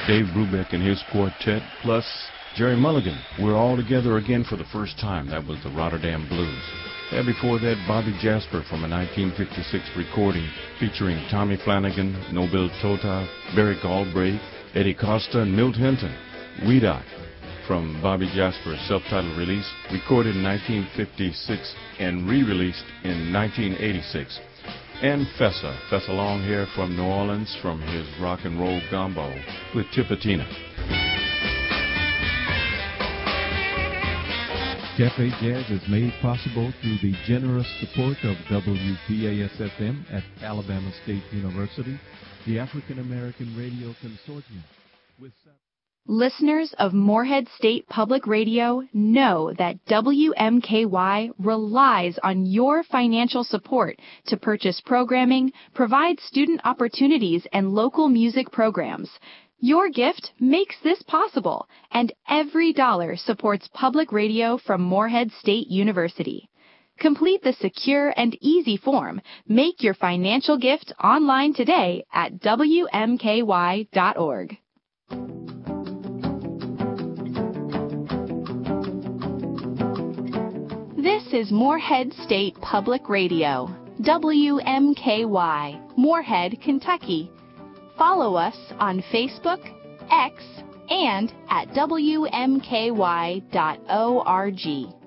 Dave Brubeck and his quartet, plus Jerry Mulligan. We're all together again for the first time. That was the Rotterdam Blues. And before that, Bobby Jasper from a 1956 recording featuring Tommy Flanagan, Nobel Tota, Barry Galbraith, Eddie Costa, and Milt Hinton. Weedock from Bobby Jasper's self-titled release, recorded in 1956 and re-released in 1986. And Fessa Longhair from New Orleans from his rock and roll gumbo with Tipatina. Cafe Jazz is made possible through the generous support of WPAS-FM at Alabama State University, the African American Radio Consortium. Listeners of Morehead State Public Radio know that WMKY relies on your financial support to purchase programming, provide student opportunities, and local music programs. Your gift makes this possible, and every dollar supports public radio from Morehead State University. Complete the secure and easy form. Make your financial gift online today at WMKY.org. This is Morehead State Public Radio, WMKY, Morehead, Kentucky. Follow us on Facebook, X, and at WMKY.org.